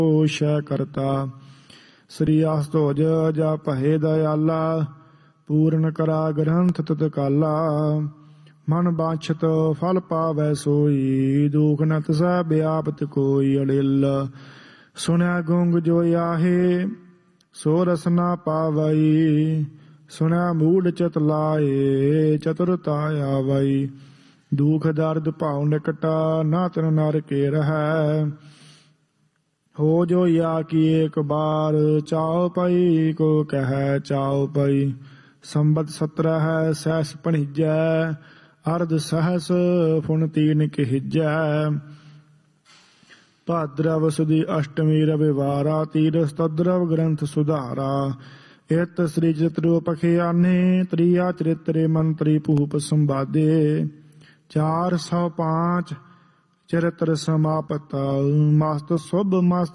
ਸ਼ੈ ਕਰਤਾ। ਸ੍ਰੀ ਅਸਤੋਜ ਜਾ ਭਏ ਦਇਆਲਾ, ਪੂਰਨ ਕਰਾ ਗ੍ਰੰਥ ਤਤਕਾਲਾ। ਮਨ ਬਾਛਤ ਫਲ ਪਾਵੈ ਸੋਈ, ਦੁਖ ਨ ਤਸੈ ਬਿਆਪਤ ਕੋਈ। ਅੜਿਲ ਸੁਣਿਆ ਗੁੰਗ ਜੋ ਆਹੇ, ਸੋ ਰਸ ਨਾ ਪਾਵਈ। ਸੁਣਿਆ ਮੂਢ ਚਿਤ ਲਾਏ, ਚਤੁਰਤਾ ਆਵਈ। ਦੁਖ ਦਰਦ ਭਾਉ ਨਿਕਟਾ, ਨਾ ਤਿਨ ਨਰ ਕੇ ਰਹੈ। ਹੋ ਜੋ ਯਾ ਕੀ ਏਕ ਬਾਰ, ਚਾਉ ਪਈ ਕੋ ਕਹਿ ਚਾਉ ਪਈ। ਸੰਬਤ 17 ਹੈ ਸਹਿਸ ਭਣੀਜੈ, ਅਰਧ ਸਹਸ ਫੁਨ ਤੀਨ ਕਹਿਜੈ। ਭਾਦਰਵ ਸੁਦੀ ਅਸ਼ਟਮੀ ਰਵਿਵਾਰਾ, ਤੀਰਥ ਤਦਰਵ ਗ੍ਰੰਥ ਸੁਧਾਰਾ। ਇਤ ਸ੍ਰੀ ਚਿਤ੍ਰੋ ਪਖਿਆਨੇ, ਤ੍ਰਿਆ ਚਰਿਤਰੇ ਮੰਤਰੀ ਭੂਪ ਸੰਵਾਦੇ। 405 ਚਰਿਤ੍ਰ ਸਮਾਪਤ, ਮਸਤ ਸੁਭ ਮਸਤ